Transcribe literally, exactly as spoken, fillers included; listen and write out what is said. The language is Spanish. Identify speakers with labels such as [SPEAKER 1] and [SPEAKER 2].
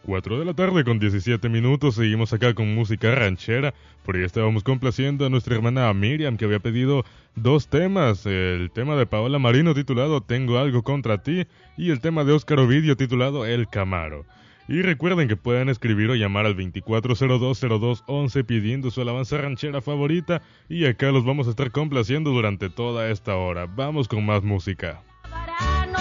[SPEAKER 1] cuatro de la tarde con diecisiete minutos, seguimos acá con música ranchera. Por ahí estábamos complaciendo a nuestra hermana Miriam, que había pedido dos temas. El tema de Paola Marino titulado Tengo algo contra ti y el tema de Óscar Ovidio titulado El Camaro. Y recuerden que pueden escribir o llamar al veinticuatro cero dos cero dos once pidiendo su alabanza ranchera favorita y acá los vamos a estar complaciendo durante toda esta hora. Vamos con más música.